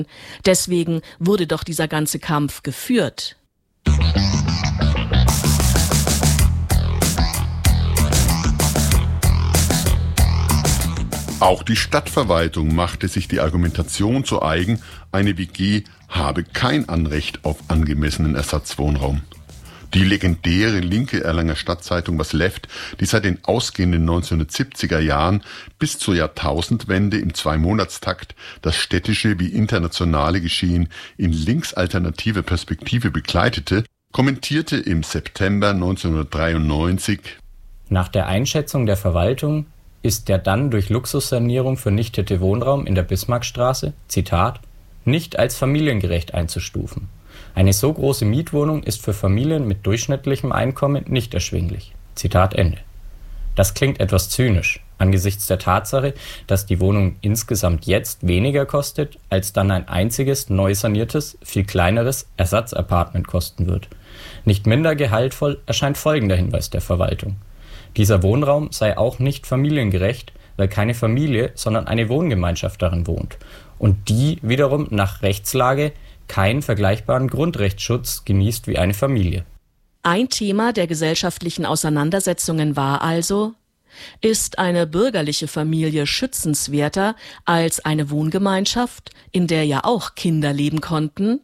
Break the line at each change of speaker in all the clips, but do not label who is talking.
Deswegen wurde doch dieser ganze Kampf geführt.
Auch die Stadtverwaltung machte sich die Argumentation zu eigen, eine WG habe kein Anrecht auf angemessenen Ersatzwohnraum. Die legendäre linke Erlanger Stadtzeitung Was Left, die seit den ausgehenden 1970er Jahren bis zur Jahrtausendwende im 2-Monatstakt das städtische wie internationale Geschehen in linksalternativer Perspektive begleitete, kommentierte im September 1993:
Nach der Einschätzung der Verwaltung ist der dann durch Luxussanierung vernichtete Wohnraum in der Bismarckstraße, Zitat, nicht als familiengerecht einzustufen. Eine so große Mietwohnung ist für Familien mit durchschnittlichem Einkommen nicht erschwinglich. Zitat Ende. Das klingt etwas zynisch, angesichts der Tatsache, dass die Wohnung insgesamt jetzt weniger kostet, als dann ein einziges, neu saniertes, viel kleineres Ersatzapartment kosten wird. Nicht minder gehaltvoll erscheint folgender Hinweis der Verwaltung. Dieser Wohnraum sei auch nicht familiengerecht, weil keine Familie, sondern eine Wohngemeinschaft darin wohnt und die wiederum nach Rechtslage keinen vergleichbaren Grundrechtsschutz genießt wie eine Familie.
Ein Thema der gesellschaftlichen Auseinandersetzungen war also: Ist eine bürgerliche Familie schützenswerter als eine Wohngemeinschaft, in der ja auch Kinder leben konnten?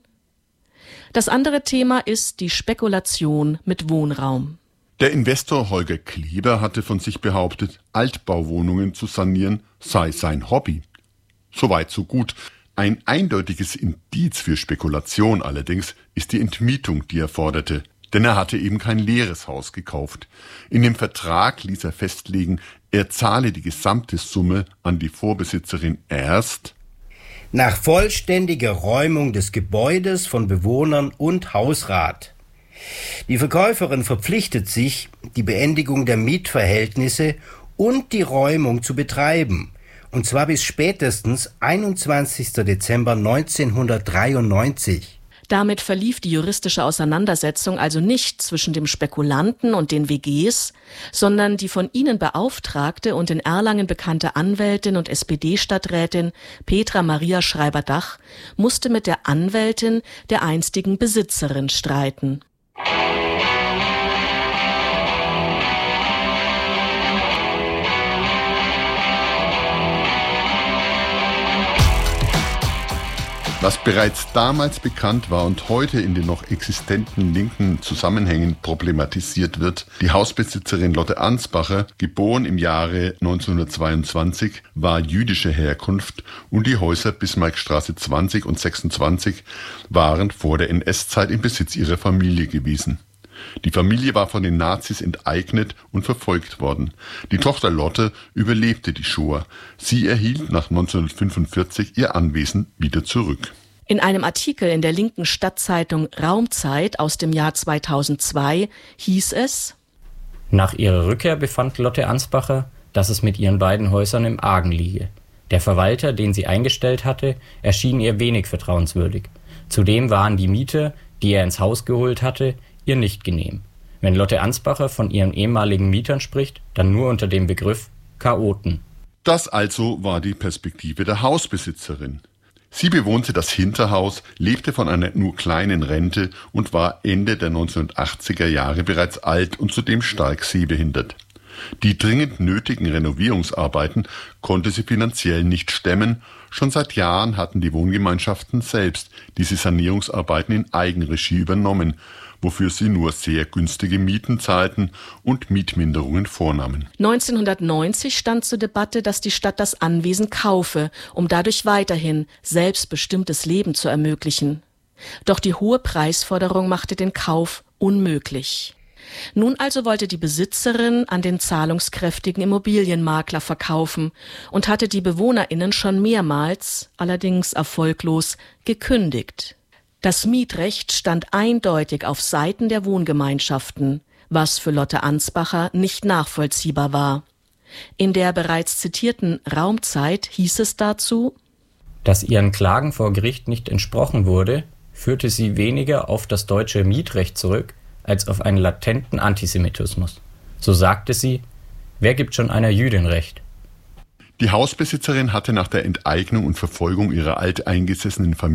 Das andere Thema ist die Spekulation mit Wohnraum.
Der Investor Holger Kleber hatte von sich behauptet, Altbauwohnungen zu sanieren sei sein Hobby. Soweit so gut. Ein eindeutiges Indiz für Spekulation allerdings ist die Entmietung, die er forderte. Denn er hatte eben kein leeres Haus gekauft. In dem Vertrag ließ er festlegen, er zahle die gesamte Summe an die Vorbesitzerin erst
nach vollständiger Räumung des Gebäudes von Bewohnern und Hausrat. Die Verkäuferin verpflichtet sich, die Beendigung der Mietverhältnisse und die Räumung zu betreiben, und zwar bis spätestens 21. Dezember 1993.
Damit verlief die juristische Auseinandersetzung also nicht zwischen dem Spekulanten und den WGs, sondern die von ihnen beauftragte und in Erlangen bekannte Anwältin und SPD-Stadträtin Petra Maria Schreiber-Dach musste mit der Anwältin der einstigen Besitzerin streiten.
Was bereits damals bekannt war und heute in den noch existenten linken Zusammenhängen problematisiert wird: Die Hausbesitzerin Lotte Ansbacher, geboren im Jahre 1922, war jüdischer Herkunft und die Häuser Bismarckstraße 20 und 26 waren vor der NS-Zeit im Besitz ihrer Familie gewesen. Die Familie war von den Nazis enteignet und verfolgt worden. Die Tochter Lotte überlebte die Shoah. Sie erhielt nach 1945 ihr Anwesen wieder zurück.
In einem Artikel in der linken Stadtzeitung Raumzeit aus dem Jahr 2002 hieß es:
Nach ihrer Rückkehr befand Lotte Ansbacher, dass es mit ihren beiden Häusern im Argen liege. Der Verwalter, den sie eingestellt hatte, erschien ihr wenig vertrauenswürdig. Zudem waren die Mieter, die er ins Haus geholt hatte, ihr nicht genehm. Wenn Lotte Ansbacher von ihren ehemaligen Mietern spricht, dann nur unter dem Begriff Chaoten.
Das also war die Perspektive der Hausbesitzerin. Sie bewohnte das Hinterhaus, lebte von einer nur kleinen Rente und war Ende der 1980er Jahre bereits alt und zudem stark sehbehindert. Die dringend nötigen Renovierungsarbeiten konnte sie finanziell nicht stemmen. Schon seit Jahren hatten die Wohngemeinschaften selbst diese Sanierungsarbeiten in Eigenregie übernommen, wofür sie nur sehr günstige Mieten zahlten und Mietminderungen vornahmen.
1990 stand zur Debatte, dass die Stadt das Anwesen kaufe, um dadurch weiterhin selbstbestimmtes Leben zu ermöglichen. Doch die hohe Preisforderung machte den Kauf unmöglich. Nun also wollte die Besitzerin an den zahlungskräftigen Immobilienmakler verkaufen und hatte die BewohnerInnen schon mehrmals, allerdings erfolglos, gekündigt. Das Mietrecht stand eindeutig auf Seiten der Wohngemeinschaften, was für Lotte Ansbacher nicht nachvollziehbar war. In der bereits zitierten Raumzeit hieß es dazu:
Dass ihren Klagen vor Gericht nicht entsprochen wurde, führte sie weniger auf das deutsche Mietrecht zurück, als auf einen latenten Antisemitismus. So sagte sie: Wer gibt schon einer Jüdin Recht?
Die Hausbesitzerin hatte nach der Enteignung und Verfolgung ihrer alteingesessenen Familie